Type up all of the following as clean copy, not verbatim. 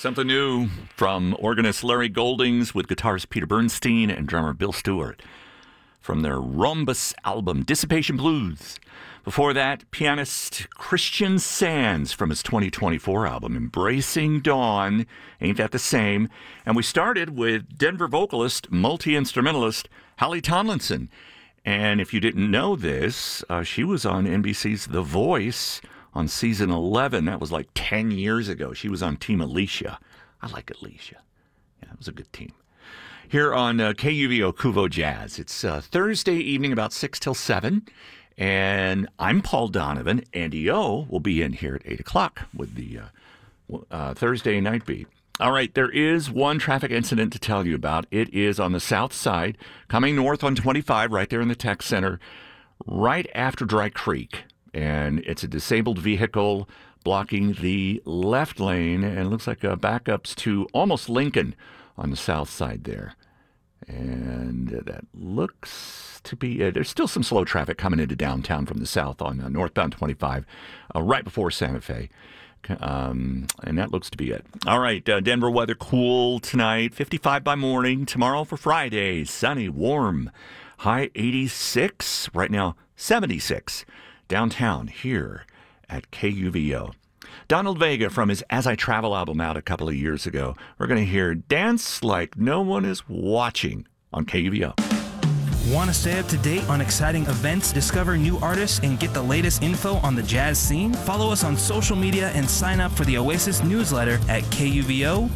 Something new from organist Larry Goldings with guitarist Peter Bernstein and drummer Bill Stewart from their Rhombus album, Dissipation Blues. Before that, pianist Christian Sands from his 2024 album, Embracing Dawn, Ain't That the Same? And we started with Denver vocalist, multi-instrumentalist Hallie Tomlinson. And if you didn't know this, she was on NBC's The Voice on season 11. That was like 10 years ago. She was on Team Alicia. I like Alicia. Yeah, it was a good team. Here on KUVO Kuvo Jazz. It's Thursday evening about 6 till 7. And I'm Paul Donovan. Andy O will be in here at 8 o'clock with the Thursday Night Beat. All right, there is one traffic incident to tell you about. It is on the south side, coming north on 25, right there in the tech center, right after Dry Creek. And it's a disabled vehicle blocking the left lane, and it looks like backups to almost Lincoln on the south side there. And that looks to be it. There's still some slow traffic coming into downtown from the south on northbound 25, right before Santa Fe. And that looks to be it. All right, Denver weather cool tonight, 55 by morning. Tomorrow for Friday, sunny, warm, high 86. Right now, 76 downtown here at KUVO. Donald Vega from his As I Travel album out a couple of years ago. We're going to hear Dance Like No One Is Watching on KUVO. Want to stay up to date on exciting events, discover new artists, and get the latest info on the jazz scene? Follow us on social media and sign up for the Oasis newsletter at kuvo.org.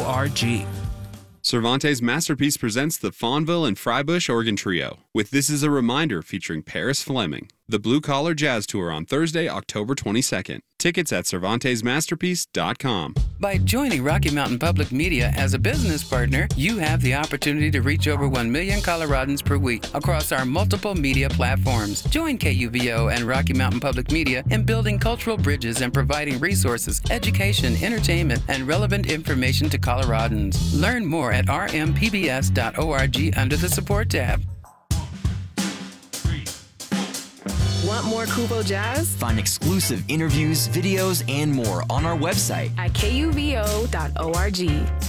Cervantes Masterpiece presents the Fawnville and Frybush Organ Trio with This Is a Reminder featuring Paris Fleming. The Blue Collar Jazz Tour on Thursday, October 22nd. Tickets at CervantesMasterpiece.com. By joining Rocky Mountain Public Media as a business partner, you have the opportunity to reach over 1 million Coloradans per week across our multiple media platforms. Join KUVO and Rocky Mountain Public Media in building cultural bridges and providing resources, education, entertainment, and relevant information to Coloradans. Learn more at rmpbs.org under the Support tab. Want more Kuvo Jazz? Find exclusive interviews, videos, and more on our website At kuvo.org.